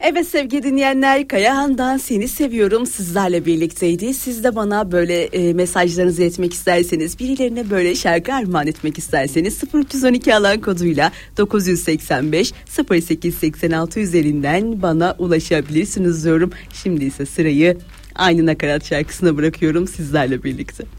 Evet sevgili dinleyenler, Kayahan'dan Seni Seviyorum sizlerle birlikteydi. Siz de bana böyle mesajlarınızı iletmek isterseniz, birilerine böyle şarkı armağan etmek isterseniz 0212 alan koduyla 985 0886 üzerinden bana ulaşabilirsiniz diyorum. Şimdi ise sırayı Aynı Nakarat şarkısına bırakıyorum sizlerle birlikte.